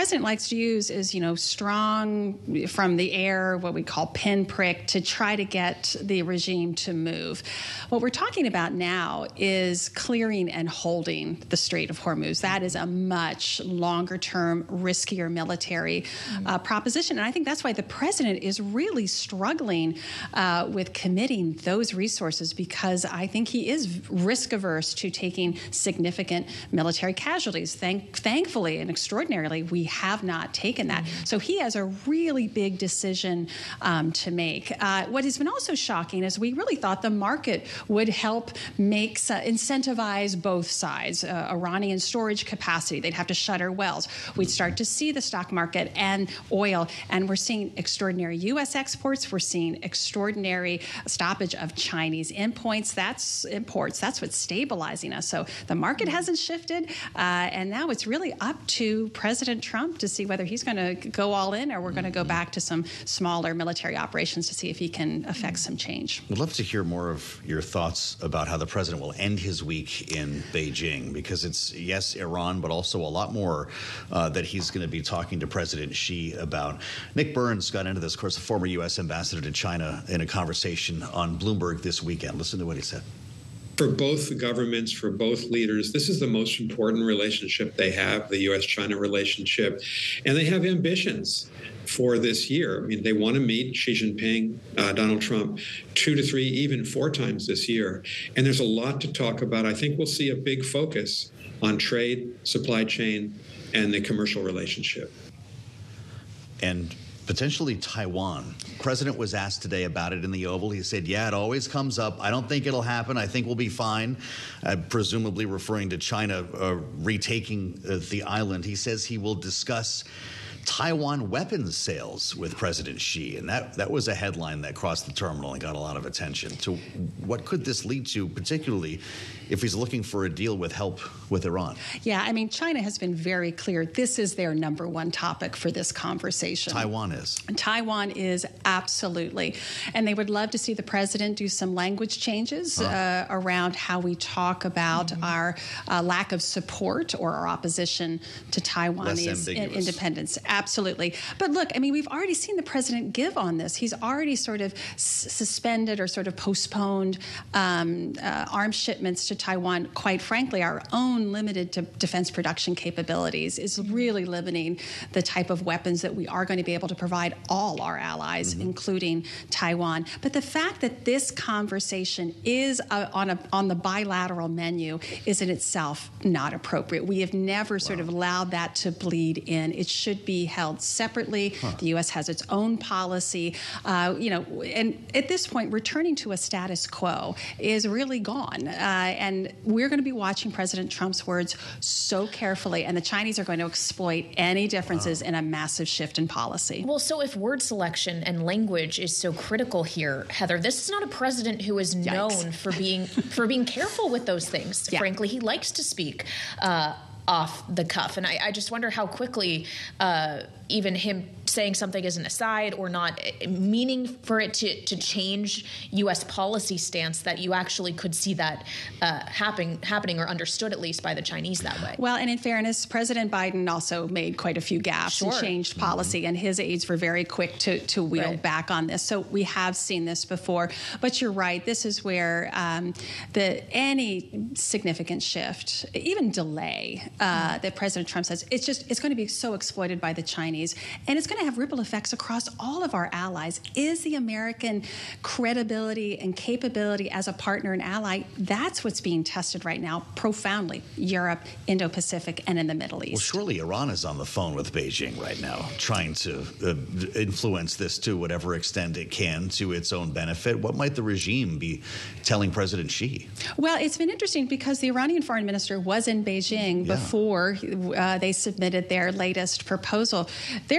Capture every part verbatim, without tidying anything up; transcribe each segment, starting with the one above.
president likes to use is, you know, strong from the air, what we call pinprick, to try to get the regime to move. What we're talking about now is clearing and holding the Strait of Hormuz. That is a much longer-term, riskier military uh, proposition. And I think that's why the president is really struggling uh, with committing those resources, because I think he is risk-averse to taking significant military casualties. Thank, thankfully and extraordinarily, we have not taken that. Mm-hmm. So he has a really big decision um, to make. Uh, what has been also shocking is we really thought the market would help make uh, incentivize both sides. Uh, Iranian storage capacity, they'd have to shutter wells. We'd start to see the stock market and oil, and we're seeing extraordinary U S exports. We're seeing extraordinary stoppage of Chinese imports. That's imports. That's what's stabilizing us. So the market hasn't shifted, uh, and now it's really up to President Trump to see whether he's going to go all in, or we're going to go back to some smaller military operations to see if he can affect some change. We'd love to hear more of your thoughts about how the president will end his week in Beijing, because it's, yes, Iran, but also a lot more uh, that he's going to be talking to President Xi about. Nick Burns got into this, of course, the former U S ambassador to China, in a conversation on Bloomberg this weekend. Listen to what he said. For both the governments, for both leaders, this is the most important relationship they have, the U S China relationship. And they have ambitions for this year. I mean, they want to meet Xi Jinping, uh, Donald Trump, two to three, even four times this year. And there's a lot to talk about. I think we'll see a big focus on trade, supply chain, and the commercial relationship. And potentially Taiwan. The president was asked today about it in the Oval. He said, yeah, it always comes up. I don't think it'll happen. I think we'll be fine. Uh, presumably referring to China uh, retaking uh, the island. He says he will discuss Taiwan weapons sales with President Xi. And that, that was a headline that crossed the terminal and got a lot of attention. So what could this lead to, particularly if he's looking for a deal with help with Iran? Yeah, I mean, China has been very clear. This is their number one topic for this conversation. Taiwan is. Taiwan is, absolutely. And they would love to see the president do some language changes huh. uh, around how we talk about mm-hmm. our uh, lack of support or our opposition to Taiwanese in- independence. Absolutely. But look, I mean, we've already seen the president give on this. He's already sort of s- suspended or sort of postponed um, uh, arms shipments to Taiwan. Quite frankly, our own limited to defense production capabilities is really limiting the type of weapons that we are going to be able to provide all our allies, mm-hmm. including Taiwan. But the fact that this conversation is uh, on a on the bilateral menu is in itself not appropriate. We have never sort wow. of allowed that to bleed in. It should be held separately. Huh. The U S has its own policy. Uh, you know, and at this point, returning to a status quo is really gone. Uh, and we're going to be watching President Trump's words so carefully, and the Chinese are going to exploit any differences wow. in a massive shift in policy. Well, so if word selection and language is so critical here, Heather, this is not a president who is Yikes. known for being for being careful with those things. Yeah. Frankly, he likes to speak uh, off the cuff. And I, I just wonder how quickly uh, even him saying something as an aside or not meaning for it to, to change U S policy stance, that you actually could see that uh, happen, happening or understood at least by the Chinese that way. Well, and in fairness, President Biden also made quite a few gaffes sure. and changed policy, mm-hmm. and his aides were very quick to, to wheel right. back on this. So we have seen this before. But you're right, this is where um, the any significant shift, even delay, uh, mm-hmm. that President Trump says, it's just it's going to be so exploited by the Chinese, and it's going to have ripple effects across all of our allies. Is the American credibility and capability as a partner and ally, that's what's being tested right now profoundly. Europe, Indo-Pacific, and in the Middle East. Well, surely Iran is on the phone with Beijing right now, trying to uh, influence this to whatever extent it can to its own benefit. What might the regime be telling President Xi? Well, it's been interesting because the Iranian foreign minister was in Beijing yeah. before uh, they submitted their latest proposal. There didn't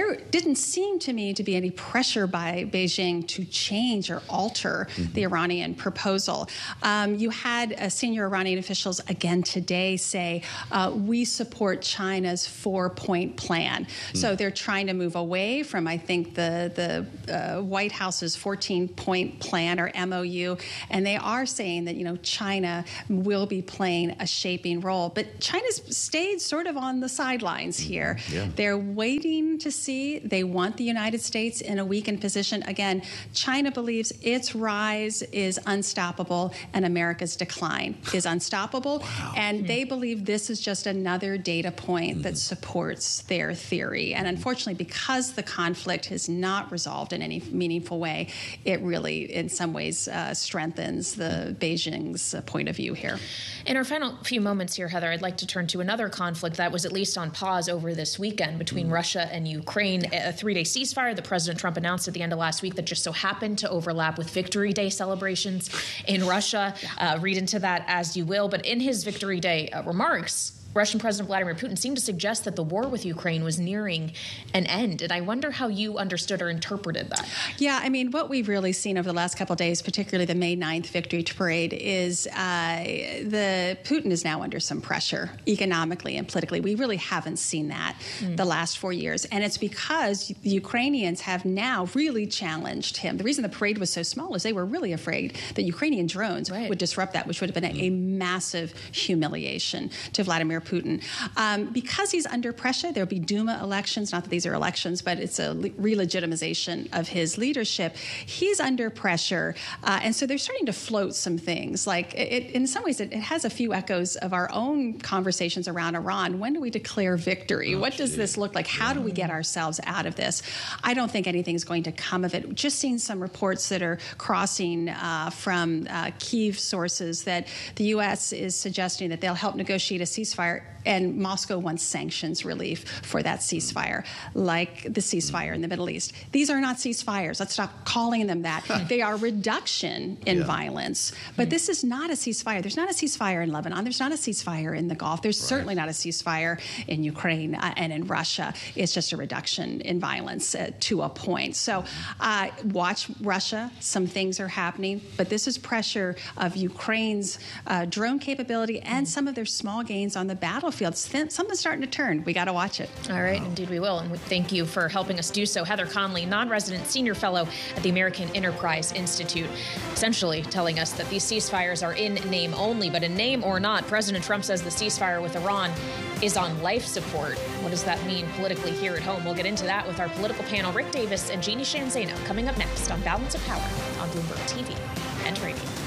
didn't seem to me to be any pressure by Beijing to change or alter mm-hmm. the Iranian proposal. Um, you had uh, senior Iranian officials again today say, uh, we support China's four-point plan. Mm. So they're trying to move away from, I think, the, the uh, White House's fourteen-point plan or M O U, and they are saying that, you know, China will be playing a shaping role. But China's stayed sort of on the sidelines here. Yeah. They're waiting to see. They want the United States in a weakened position. Again, China believes its rise is unstoppable and America's decline is unstoppable. Wow. And they believe this is just another data point mm. that supports their theory. And unfortunately, because the conflict has not resolved in any meaningful way, it really, in some ways, uh, strengthens the Beijing's uh, point of view here. In our final few moments here, Heather, I'd like to turn to another conflict that was at least on pause over this weekend between mm. Russia and Ukraine, a three-day ceasefire that President Trump announced at the end of last week that just so happened to overlap with Victory Day celebrations in Russia. Uh, read into that as you will. But in his Victory Day uh, remarks, Russian President Vladimir Putin seemed to suggest that the war with Ukraine was nearing an end. And I wonder how you understood or interpreted that. Yeah, I mean, what we've really seen over the last couple of days, particularly the May ninth Victory Parade, is uh, the Putin is now under some pressure economically and politically. We really haven't seen that mm. the last four years. And it's because the Ukrainians have now really challenged him. The reason the parade was so small is they were really afraid that Ukrainian drones right. would disrupt that, which would have been a, a massive humiliation to Vladimir Putin. Um, because he's under pressure, there'll be Duma elections, not that these are elections, but it's a le- re-legitimization of his leadership. He's under pressure, uh, and so they're starting to float some things. Like, it, in some ways, it, it has a few echoes of our own conversations around Iran. When do we declare victory? Oh, what does this look like? How yeah. do we get ourselves out of this? I don't think anything's going to come of it. Just seen some reports that are crossing uh, from uh, Kyiv sources that the U S is suggesting that they'll help negotiate a ceasefire, and Moscow wants sanctions relief for that ceasefire, like the ceasefire in the Middle East. These are not ceasefires. Let's stop calling them that. They are reduction in yeah. violence. But mm. this is not a ceasefire. There's not a ceasefire in Lebanon. There's not a ceasefire in the Gulf. There's right. certainly not a ceasefire in Ukraine uh, and in Russia. It's just a reduction in violence uh, to a point. So uh, watch Russia. Some things are happening. But this is pressure of Ukraine's uh, drone capability and some of their small gains on the battlefield. Something's starting to turn. We got to watch it. All right, indeed we will. And we thank you for helping us do so. Heather Conley, non-resident senior fellow at the American Enterprise Institute, essentially telling us that these ceasefires are in name only, but in name or not, President Trump says the ceasefire with Iran is on life support. What does that mean politically here at home? We'll get into that with our political panel, Rick Davis and Jeannie Sheehan Zaino, coming up next on Balance of Power on Bloomberg T V and radio.